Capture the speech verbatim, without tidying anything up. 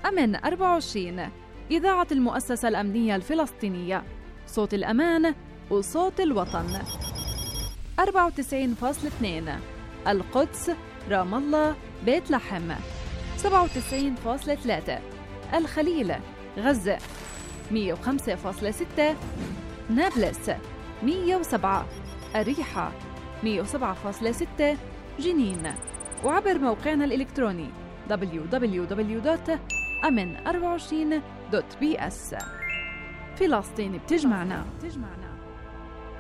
أمن أربعة وعشرين، إذاعة المؤسسة الأمنية الفلسطينية، صوت الأمان وصوت الوطن. أربعة وتسعين فاصلة اثنين القدس، رام الله، بيت لحم. سبعة وتسعين فاصلة ثلاثة الخليل، غزة. مئة وخمسة فاصلة ستة نابلس. مئة وسبعة الريحة. مئة وسبعة فاصلة ستة جنين. وعبر موقعنا الإلكتروني دبليو دبليو دبليو دوت أمن أربعة وعشرين دوت بي إس. فلسطين بتجمعنا.